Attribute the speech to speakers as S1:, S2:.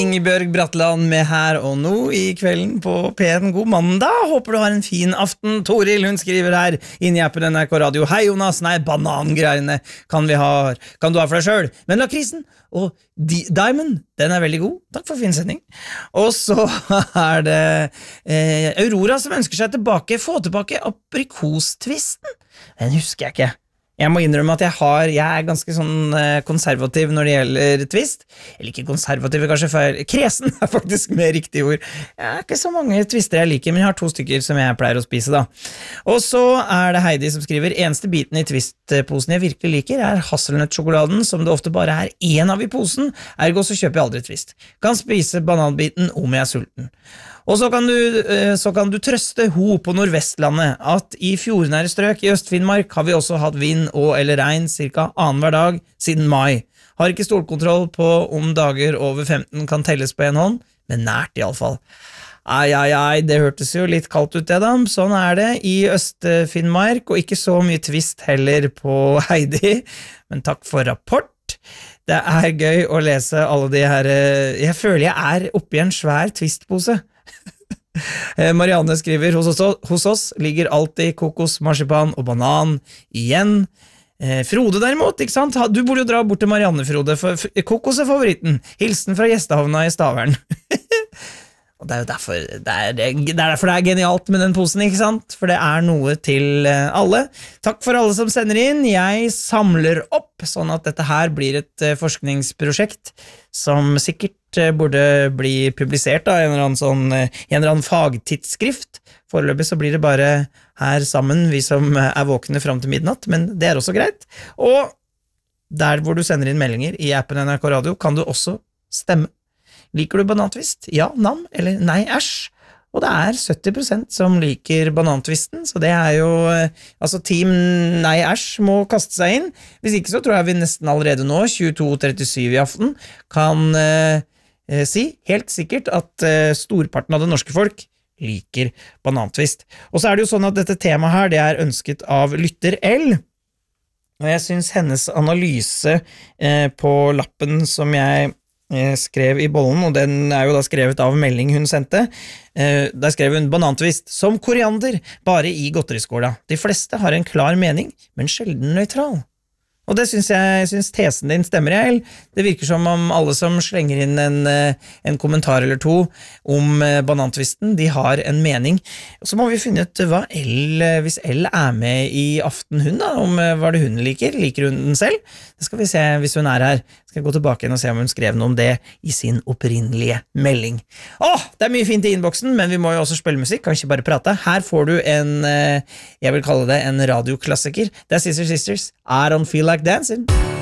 S1: Ingebjørg Bratland med Her og Nå I kvelden på P1. God mandag, håper du har en fin aften. Toril, hun skriver her inn I appen NRK Radio. Hei Jonas, nei, banangreiene kan du ha for deg selv. Men lakrisen og Diamond, den veldig god. Takk for fin sending. Og så det Aurora som ønsker seg få tilbake aprikostvisten. Den husker jeg ikke. Jeg må innrømme at jeg ganske sånn konservativ når det gjelder twist. Eller ikke konservativ, kanskje feil. Kresen faktisk mer riktig ord. Jeg ikke så mange twister jeg liker, men jeg har 2 stykker som jeg pleier å spise da. Og så det Heidi som skriver, eneste biten I twistposen jeg virkelig liker hasselnøttsjokoladen, som det ofte bare en av I posen. Ergo så kjøper jeg aldri twist. Kan spise bananbiten om jeg sulten. Og så kan du trøste ho på Nordvestlandet at I fjordnære strøk I Øst-Finnmark har vi også hatt vind og eller regn cirka annenhver dag siden mai. Har ikke stålkontroll på om dager over 15 kan telles på en hånd, men nært I alle fall. Ai, det hørtes jo litt kaldt ut det da. Sånn det I Øst-Finnmark, og ikke så mye twist heller på Heidi, men takk for rapport. Det gøy å lese alle de her, jeg føler jeg oppe I en svær twistpose. Marianne skriver, hos oss ligger alltid kokos, marsipan og banan igjen. Frode derimot, ikke sant? Du burde jo dra bort til Marianne, Frode, for kokos favoritten. Hilsen fra gjestehavna I Stavern. Og det jo derfor derfor det genialt med den posen, ikke sant? For det noe til alle. Takk for alle som sender inn. Jeg samler opp, sånn at dette her blir et forskningsprosjekt som sikkert burde bli publisert da, I en eller annen fagtidsskrift. Foreløpig så blir det bare her sammen, vi som våkne frem til midnatt, men det også greit. Og der hvor du sender inn meldinger I appen NRK Radio, kan du også stemme. Liker du banantvist? Ja, nam, eller nei, æsj. Og det 70% som liker banantvisten, så det jo, altså team nei, æsj må kaste seg inn. Hvis ikke så tror jeg vi nesten allerede nå, 22:37 I aften, kan si helt sikkert at storparten av det norske folk liker banantvist. Og så det jo sånn at dette temaet her, det ønsket av lytter L, og jeg synes hennes analyse på lappen som jeg skrev I bollen, og den jo da skrevet av melding hun sendte. Der skrev hun banantvist som koriander, bare I godteriskåla. De fleste har en klar mening, men sjelden nøytral. Og det synes tesen din stemmer, L. Det virker som om alle som slenger inn en kommentar eller to om banantvisten, de har en mening. Og så må vi finne ut hvis L med I Aften hun da, om hva det hun liker hun den selv? Det skal vi se hvis hun her. Skal jeg gå tilbake igjen og se om hun skrev noe om det I sin opprinnelige melding. Det mye fint I innboksen, men vi må jo også spille musikk, kan ikke bare prate. Her får du jeg vil kalle det en radioklassiker. Det Sisters, I Don't Feel Like Dancing.